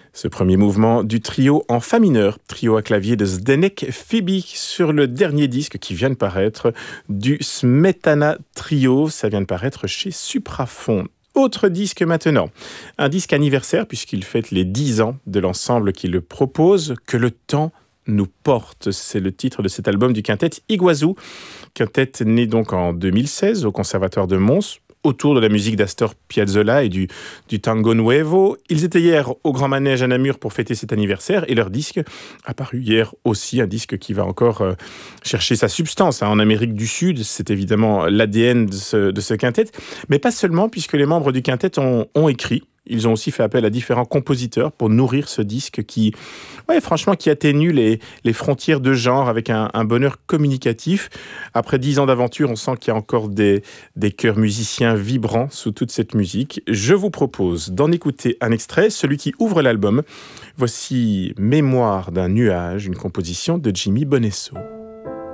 Ce premier mouvement du trio en fa mineur, trio à clavier de Zdeněk Fibi sur le dernier disque qui vient de paraître du Smetana Trio, ça vient de paraître chez Supraphon. Autre disque maintenant, un disque anniversaire puisqu'il fête les 10 ans de l'ensemble qui le propose, Que le temps nous porte. C'est le titre de cet album du quintet Iguazú. Quintet né donc en 2016 au Conservatoire de Mons, autour de la musique d'Astor Piazzolla et du tango nuevo. Ils étaient hier au Grand Manège à Namur pour fêter cet anniversaire et leur disque a paru hier aussi, un disque qui va encore chercher sa substance. En Amérique du Sud, c'est évidemment l'ADN de ce quintet, mais pas seulement puisque les membres du quintet ont écrit. Ils ont aussi fait appel à différents compositeurs pour nourrir ce disque qui, franchement, qui atténue les frontières de genre avec un bonheur communicatif. Après 10 ans d'aventure, on sent qu'il y a encore des chœurs musiciens vibrants sous toute cette musique. Je vous propose d'en écouter un extrait, celui qui ouvre l'album. Voici Mémoire d'un nuage, une composition de Jimmy Bonesso.